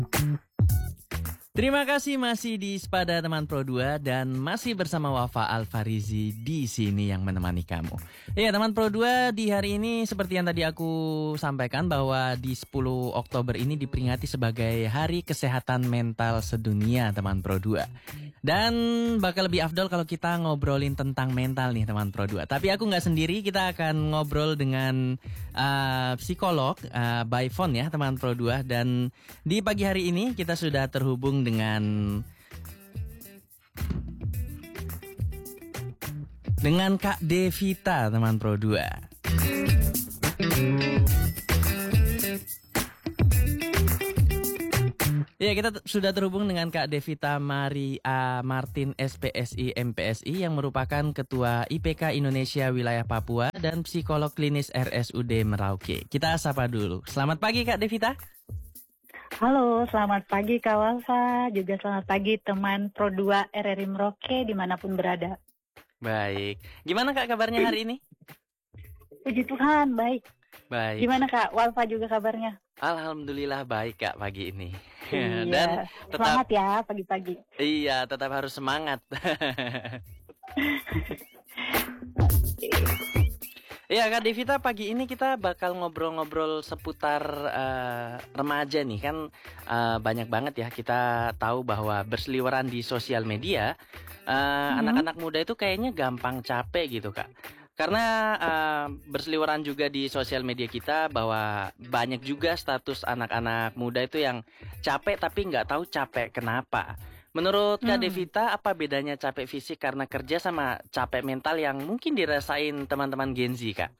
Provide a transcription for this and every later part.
Terima kasih masih di Sepada Teman Pro 2 dan masih bersama Wafa Alfarizi di sini yang menemani kamu. Ya, Teman Pro 2 di hari ini seperti yang tadi aku sampaikan bahwa di 10 Oktober ini diperingati sebagai Hari Kesehatan Mental Sedunia, Teman Pro 2. Dan bakal lebih afdol kalau kita ngobrolin tentang mental nih, Teman Pro 2. Tapi aku nggak sendiri, kita akan ngobrol dengan psikolog by phone ya, Teman Pro 2. Dan di pagi hari ini kita sudah terhubung dengan Kak Devita, Teman Pro 2. Ya, kita sudah terhubung dengan Kak Devita Maria Martin SPSI MPSI yang merupakan Ketua IPK Indonesia Wilayah Papua dan Psikolog Klinis RSUD Merauke. Kita sapa dulu. Selamat pagi Kak Devita. Halo, selamat pagi Kak Wafa, juga selamat pagi teman Pro 2 RRI Merauke dimanapun berada. Baik, gimana Kak kabarnya hari ini? Puji Tuhan, baik. Baik. Gimana Kak, Wafa juga kabarnya? Alhamdulillah baik Kak pagi ini. Iya, Dan tetap, semangat ya pagi-pagi. Iya, tetap harus semangat. Ya Kak Devita, pagi ini kita bakal ngobrol-ngobrol seputar remaja nih. Kan banyak banget ya kita tahu bahwa berseliweran di sosial media, anak-anak muda itu kayaknya gampang capek gitu Kak. Karena berseliweran juga di sosial media kita bahwa banyak juga status anak-anak muda itu yang capek tapi nggak tahu capek kenapa. Menurut Kak Devita, apa bedanya capek fisik karena kerja sama capek mental yang mungkin dirasain teman-teman Gen Z, Kak?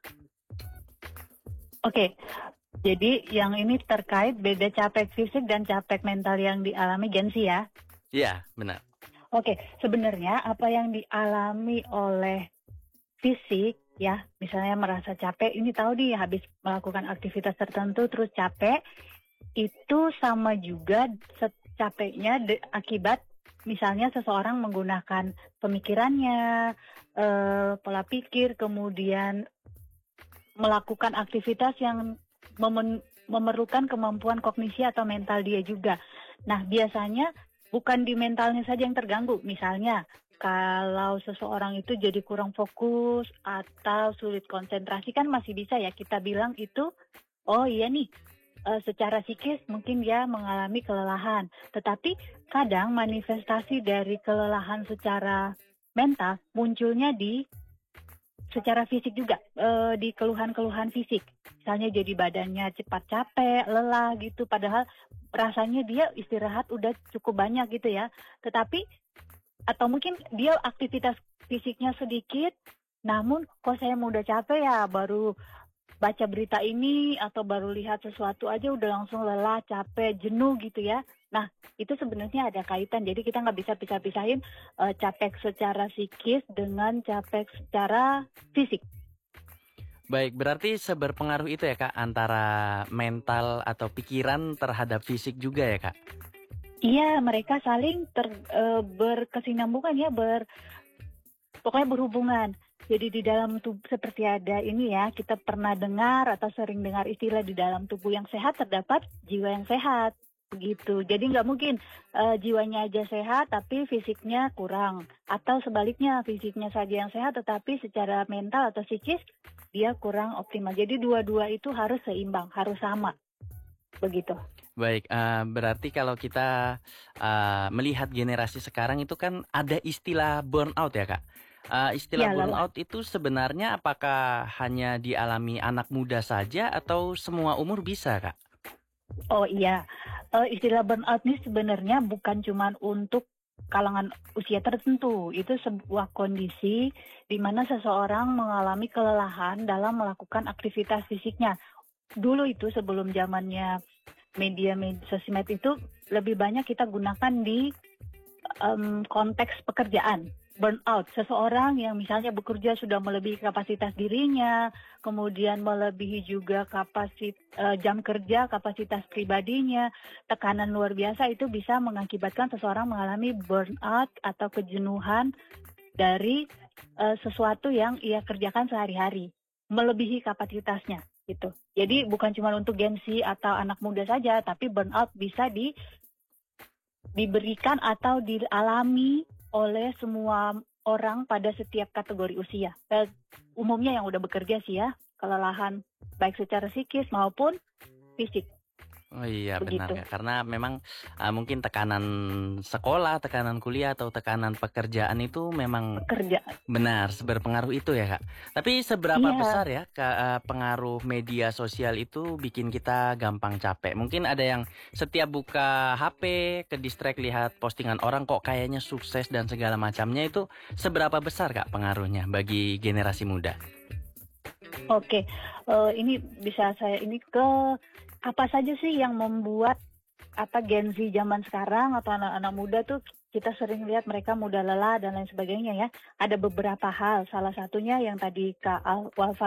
Oke, jadi yang ini terkait beda capek fisik dan capek mental yang dialami Gen Z ya? Iya, benar. Oke, sebenarnya apa yang dialami oleh fisik ya, misalnya merasa capek, ini tahu nih habis melakukan aktivitas tertentu terus capek, itu sama juga capeknya akibat misalnya seseorang menggunakan pemikirannya, pola pikir, kemudian melakukan aktivitas yang memerlukan kemampuan kognisi atau mental dia juga. Nah, biasanya bukan di mentalnya saja yang terganggu, misalnya kalau seseorang itu jadi kurang fokus atau sulit konsentrasi kan masih bisa ya kita bilang itu, oh iya nih, secara psikis mungkin dia mengalami kelelahan. Tetapi kadang manifestasi dari kelelahan secara mental munculnya di secara fisik juga, di keluhan-keluhan fisik. Misalnya jadi badannya cepat capek, lelah gitu, padahal rasanya dia istirahat udah cukup banyak gitu ya. Tetapi atau mungkin dia aktivitas fisiknya sedikit, namun kok saya udah capek ya, baru baca berita ini atau baru lihat sesuatu aja udah langsung lelah, capek, jenuh gitu ya. Nah, itu sebenarnya ada kaitan. Jadi kita nggak bisa pisah-pisahin capek secara psikis dengan capek secara fisik. Baik, berarti seberpengaruh itu ya Kak antara mental atau pikiran terhadap fisik juga ya Kak? Iya, mereka saling berkesinambungan ya, pokoknya berhubungan. Jadi di dalam tubuh seperti ada ini ya, kita pernah dengar atau sering dengar istilah di dalam tubuh yang sehat terdapat jiwa yang sehat, begitu. Jadi nggak mungkin jiwanya aja sehat tapi fisiknya kurang, atau sebaliknya fisiknya saja yang sehat tetapi secara mental atau psikis dia kurang optimal. Jadi dua-dua itu harus seimbang, harus sama, begitu. Baik, berarti kalau kita melihat generasi sekarang itu kan ada istilah burnout ya Kak. Istilah burnout itu sebenarnya apakah hanya dialami anak muda saja atau semua umur bisa Kak? Oh iya, istilah burnout ini sebenarnya bukan cuma untuk kalangan usia tertentu. Itu sebuah kondisi di mana seseorang mengalami kelelahan dalam melakukan aktivitas fisiknya. Dulu itu sebelum zamannya media sosmed itu lebih banyak kita gunakan di konteks pekerjaan. Burnout, seseorang yang misalnya bekerja sudah melebihi kapasitas dirinya, kemudian melebihi juga jam kerja, kapasitas pribadinya, tekanan luar biasa itu bisa mengakibatkan seseorang mengalami burnout atau kejenuhan dari sesuatu yang ia kerjakan sehari-hari, melebihi kapasitasnya. gitu. Jadi bukan cuma untuk Gen Z atau anak muda saja, tapi burnout bisa diberikan atau dialami oleh semua orang pada setiap kategori usia. Umumnya yang udah bekerja sih ya, kelelahan baik secara psikis maupun fisik. Oh iya benar Begitu. Kak, karena memang mungkin tekanan sekolah, tekanan kuliah atau tekanan pekerjaan itu memang Bekerja. benar berpengaruh itu ya Kak. Tapi seberapa Iya, besar ya pengaruh media sosial itu bikin kita gampang capek? Mungkin ada yang setiap buka HP ke distract lihat postingan orang kok kayaknya sukses dan segala macamnya, itu seberapa besar Kak pengaruhnya bagi generasi muda? oke. Ini bisa saya ini ke apa saja sih yang membuat Gen Z zaman sekarang atau anak-anak muda tuh kita sering lihat mereka mudah lelah dan lain sebagainya ya. Ada beberapa hal, salah satunya yang tadi Kak Walfa